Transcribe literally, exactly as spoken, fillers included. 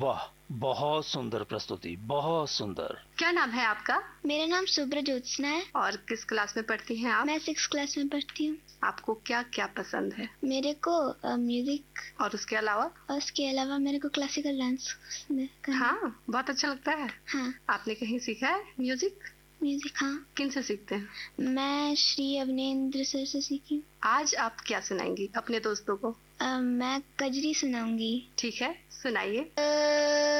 वाह, बहुत सुंदर प्रस्तुति, बहुत सुंदर। क्या नाम है आपका? मेरा नाम सुब्रा ज्योत्सना है। और किस क्लास में पढ़ती हैं आप? मैं सिक्स क्लास में पढ़ती हूँ। आपको क्या क्या पसंद है? मेरे को म्यूजिक। और उसके अलावा? और उसके अलावा मेरे को क्लासिकल डांस करना। हाँ, बहुत अच्छा लगता है। हाँ। आपने कहीं सीखा है म्यूजिक? म्यूजिक हाँ। किन से सीखते हैं? मैं श्री अवनेंद्र सर से सीखी। आज आप क्या सुनाएंगी अपने दोस्तों को? आ, मैं कजरी सुनाऊंगी। ठीक है, सुनाइए।